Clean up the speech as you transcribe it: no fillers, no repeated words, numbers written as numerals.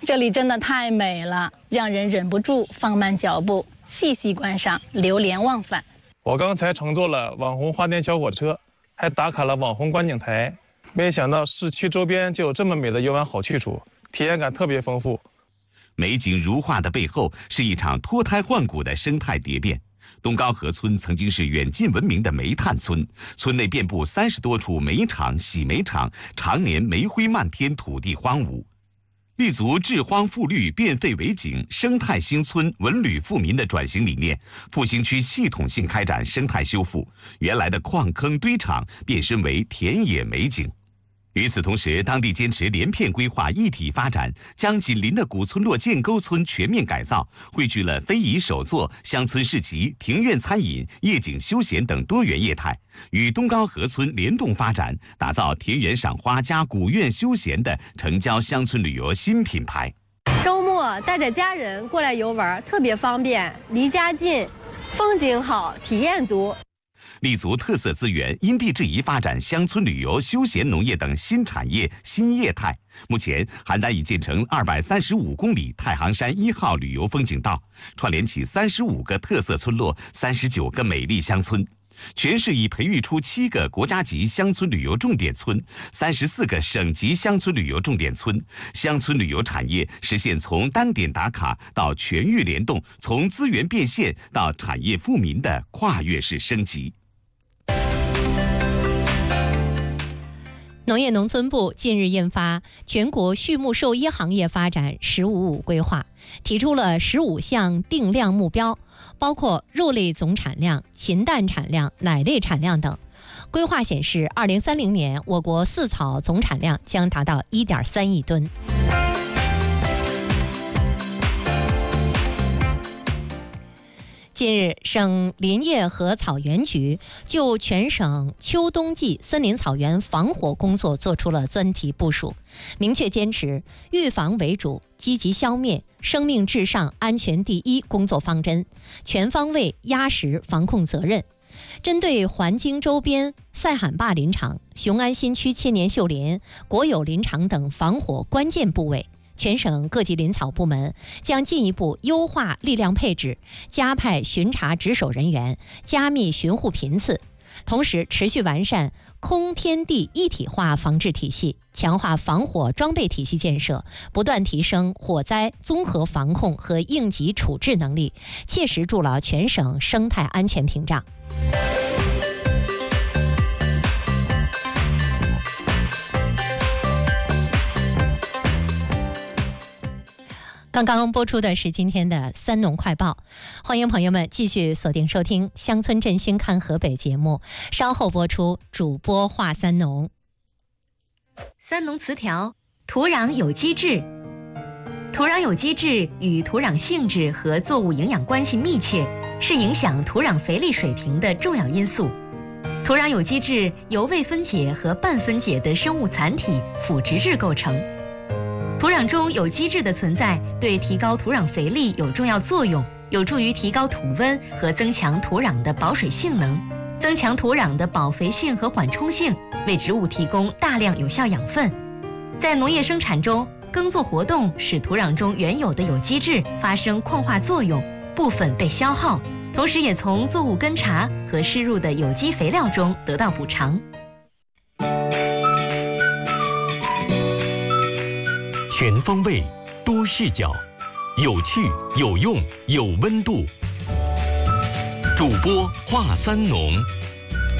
这里真的太美了，让人忍不住放慢脚步，细细观赏，流连忘返。 我刚才乘坐了网红花店小火车，还打卡了网红观景台，没想到市区周边就有这么美的游玩好去处，体验感特别丰富。 美景如画的背后，是一场脱胎换骨的生态蝶变。东高河村曾经是远近闻名的煤炭村，村内遍布30多处煤厂、洗煤厂，常年煤灰漫天，土地荒芜。立足治荒复绿、变废为景、生态兴村、文旅富民的转型理念，复兴区系统性开展生态修复，原来的矿坑堆场变身为田野美景。与此同时，当地坚持连片规划一体发展，将紧邻的古村落建沟村全面改造，汇聚了非遗手作、乡村市集、庭院餐饮、夜景休闲等多元业态，与东高河村联动发展，打造田园赏花加古院休闲的城郊乡村旅游新品牌。 周末带着家人过来游玩，特别方便，离家近，风景好，体验足。 立足特色资源，因地制宜发展乡村旅游、休闲农业等新产业、新业态。目前，邯郸已建成235公里太行山1号旅游风景道，串联起35个特色村落、39个美丽乡村。全市已培育出7个国家级乡村旅游重点村，34个省级乡村旅游重点村。乡村旅游产业实现从单点打卡到全域联动，从资源变现到产业富民的跨越式升级。 农业农村部近日印发《全国畜牧兽医行业发展“15-5”规划》，提出了15项定量目标，包括肉类总产量、禽蛋产量、奶类产量等。规划显示，2030年我国饲草总产量将达到1.3亿吨。近日，省林业和草原局就全省秋冬季森林草原防火工作作出了专题部署，明确坚持预防为主、积极消灭、生命至上、安全第一工作方针，全方位压实防控责任。针对环京周边赛罕坝林场、雄安新区千年秀林、国有林场等防火关键部位，全省各级林草部门将进一步优化力量配置，加派巡查值守人员，加密巡护频次，同时持续完善空天地一体化防治体系，强化防火装备体系建设，不断提升火灾综合防控和应急处置能力，切实筑牢全省生态安全屏障。刚刚播出的是今天的三农快报，欢迎朋友们继续锁定收听乡村振兴看河北节目，稍后播出主播话三农。 三农词条：土壤有机质。土壤有机质与土壤性质和作物营养关系密切，是影响土壤肥力水平的重要因素。土壤有机质由未分解和半分解的生物残体腐殖质构成。土壤中有机质的存在对提高土壤肥力有重要作用，有助于提高土温和增强土壤的保水性能，增强土壤的保肥性和缓冲性，为植物提供大量有效养分。在农业生产中，耕作活动使土壤中原有的有机质发生矿化作用，部分被消耗，同时也从作物根茬和施入的有机肥料中得到补偿。 全方位、多视角，有趣、有用、有温度。主播话三农。